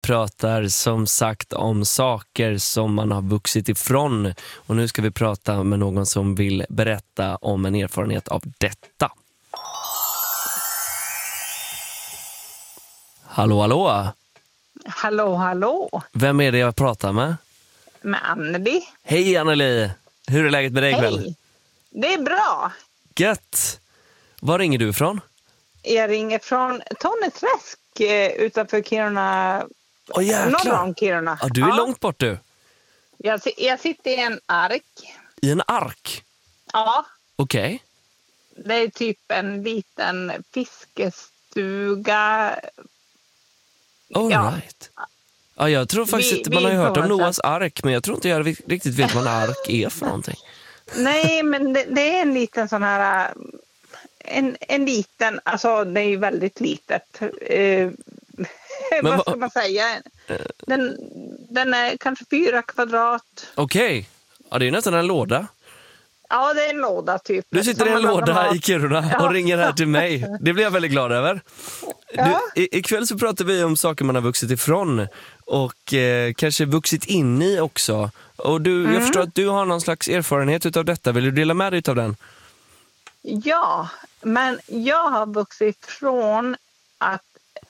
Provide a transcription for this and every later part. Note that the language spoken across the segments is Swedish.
pratar som sagt om saker som man har vuxit ifrån. Och nu ska vi prata med någon som vill berätta om en erfarenhet av detta. Hallå, hallå. Hallå, hallå. Vem är det jag pratar med? Med Anneli. Hej Anneli. Hur är läget med dig ikväll? Hej. Det är bra. Gött. Var ringer du ifrån? Jag ringer från Tonneträsk utanför Kiruna. Jäklar. Norr om Kiruna. Ja, du är långt bort du. Jag sitter i en ark. I en ark? Ja. Okej. Det är typ en liten fiskestuga. All right. Ja, jag tror faktiskt man har ju hört om Noahs ark, men jag tror inte jag riktigt vet vad en ark är för någonting. Nej, men det är en liten sån här... En liten, alltså det är ju väldigt litet. Vad ska man säga? Den är kanske 4 kvadrat. Okej. Ja, det är nästan en låda. Ja, det är en låda typ. Du sitter i en låda i Kiruna och ringer här till mig. Det blir jag väldigt glad över. Ja. Ikväll så pratar vi om saker man har vuxit ifrån och kanske vuxit in i också. Och jag förstår att du har någon slags erfarenhet utav detta. Vill du dela med dig av den? Ja, men jag har vuxit ifrån att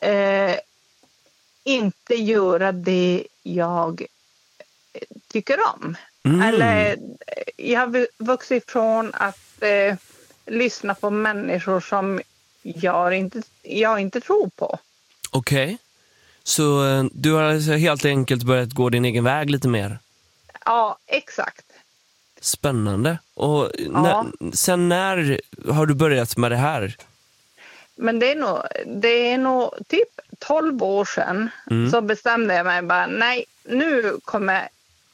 inte göra det jag tycker om. Eller jag har vuxit ifrån att lyssna på människor som jag inte tror på. Okej. Så du har alltså helt enkelt börjat gå din egen väg lite mer? Ja, exakt. Spännande. Och sen när har du börjat med det här? Men det är nog typ 12 år sedan så bestämde jag mig bara, nej, nu kommer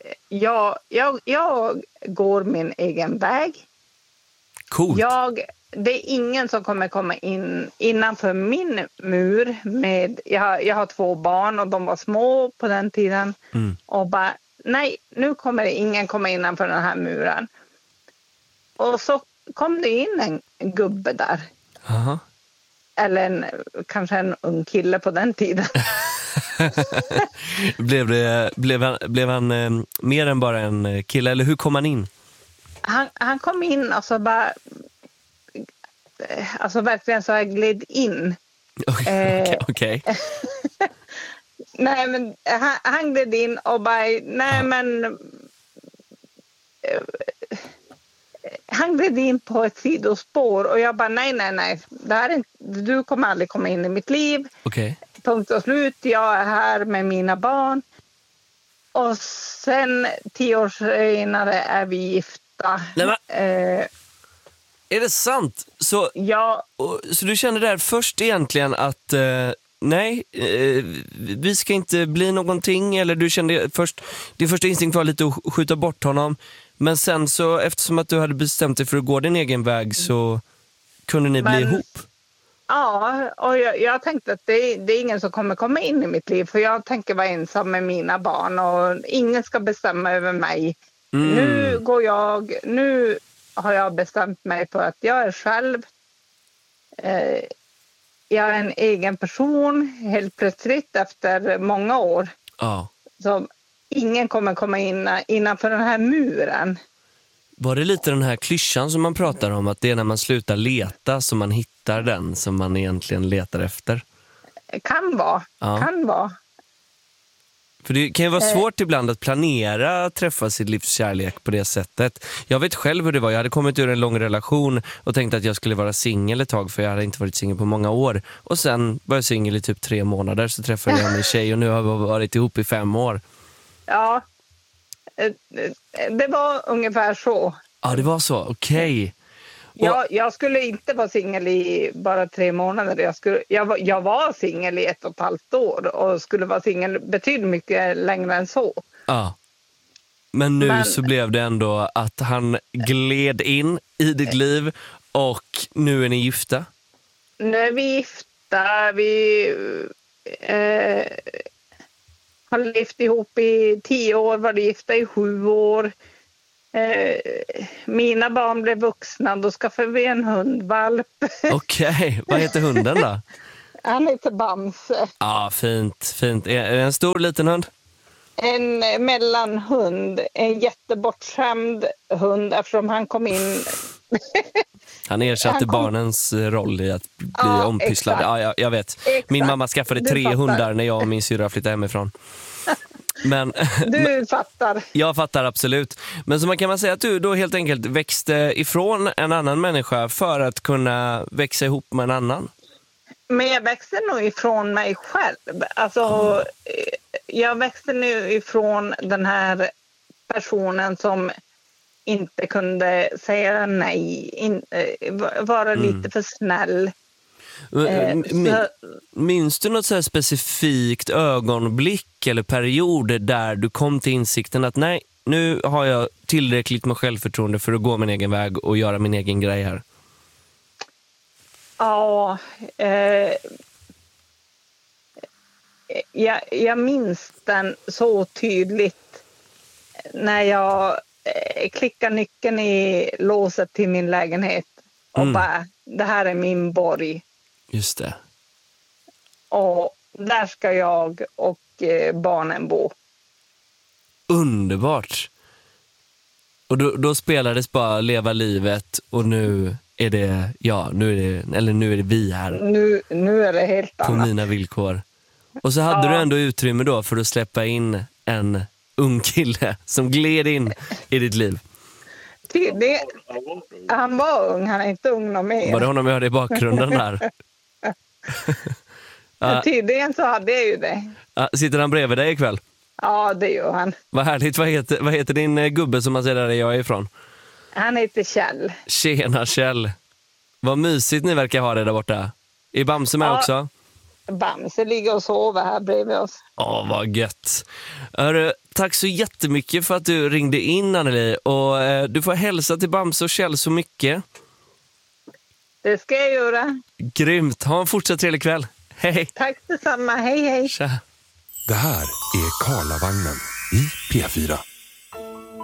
jag går min egen väg. Coolt. Det är ingen som kommer komma in innanför min mur med, jag har 2 barn och de var små på den tiden och bara, nej, nu kommer ingen komma innanför den här muren. Och så kom det in en gubbe där. Aha. Eller kanske en ung kille på den tiden. Blev han mer än bara en kille? Eller hur kom han in? Han kom in och så bara... Alltså verkligen så jag gled in. Okej. Nej, men han gled in och bara... Nej, men... Han gled in på ett sidospår och jag bara nej. Det här är inte, du kommer aldrig komma in i mitt liv. Okej. Punkt och slut. Jag är här med mina barn. Och sen 10 år senare är vi gifta. Nej, men, är det sant? Så, ja. Så du kände där först egentligen att nej, vi ska inte bli någonting? Eller du kände först, din första instinkt var lite att skjuta bort honom. Men sen så, eftersom att du hade bestämt dig för att gå din egen väg så kunde ni bli ihop? Ja, och jag tänkte att det är ingen som kommer komma in i mitt liv. För jag tänker vara ensam med mina barn och ingen ska bestämma över mig. Nu har jag bestämt mig på att jag är själv. Jag är en egen person helt plötsligt efter många år. Ja. Så ingen kommer komma in innanför den här muren. Var det lite den här klyschan som man pratar om, att det är när man slutar leta som man hittar den som man egentligen letar efter? Kan vara. För det kan ju vara svårt ibland att planera träffa sitt livs kärlek på det sättet. Jag vet själv hur det var. Jag hade kommit ur en lång relation och tänkte att jag skulle vara singel ett tag, för jag hade inte varit singel på många år. Och sen var jag singel i typ 3 månader, så träffade jag en tjej och nu har vi varit ihop i 5 år. Ja, det var ungefär så. Ja, det var så. Okej. Jag skulle inte vara singel i bara 3 månader. Jag var singel i 1,5 år och skulle vara singel betydligt mycket längre än så. Ja. Men så blev det ändå att han gled in i ditt liv och nu är ni gifta? Nu är vi gifta. Vi har levt ihop i 10 år, var gifta i 7 år. Mina barn blev vuxna, då skaffade vi en hundvalp. Okej, vad heter hunden då? Han heter Bamse. Ja, fint. Är det en stor liten hund? En mellanhund. En jättebortskämd hund eftersom han kom in... Han ersatte barnens roll i att bli ompysslad. Ja, jag vet. Exakt. Min mamma skaffade 3 hundar när jag och min syrra flyttade hemifrån. Men, du fattar. Jag fattar absolut. Men så man kan säga att du då helt enkelt växte ifrån en annan människa för att kunna växa ihop med en annan? Men jag växte nog ifrån mig själv. Alltså, jag växte nu ifrån den här personen som inte kunde säga nej, vara lite för snäll. Minns du något så här specifikt ögonblick eller period där du kom till insikten att nej, nu har jag tillräckligt med självförtroende för att gå min egen väg och göra min egen grej här? Ja, jag minns den så tydligt när jag klickar nyckeln i låset till min lägenhet och bara, det här är min borg. Just det. Och där ska jag och barnen bo. Underbart. Och då spelades bara leva livet och nu är det, nu är det vi här. Nu är det helt annat. På mina villkor. Och så hade du ändå utrymme då för att släppa in en ung kille som gled in i ditt liv. Han var ung, han är inte ung någon mer. Var det honom jag hörde i bakgrunden där? Tydligen så hade jag ju det. Sitter han bredvid dig ikväll? Ja, det gör han. Vad härligt. Vad heter din gubbe som man ser där jag är ifrån? Han heter Kjell. Tjena Kjell. Vad mysigt ni verkar ha det där borta. Är Bamse med också? Bamse ligger och sover här bredvid oss. Vad gött. Tack så jättemycket för att du ringde in, Anneli. Och du får hälsa till Bamse och Kjell så mycket. Det ska jag göra. Grymt. Ha en fortsatt trevlig kväll. Hej. Tack detsamma. Hej. Tja. Det här är Karlavagnen i P4.